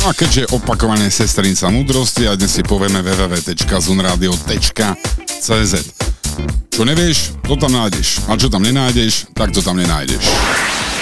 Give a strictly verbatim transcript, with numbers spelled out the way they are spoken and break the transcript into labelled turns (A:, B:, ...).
A: No a keďže opakované sestrinica múdrosti a dnes si povieme w w w bodka zunradio bodka c z. Čo nevieš, to tam nájdeš. A čo tam nenájdeš, tak to tam nenájdeš.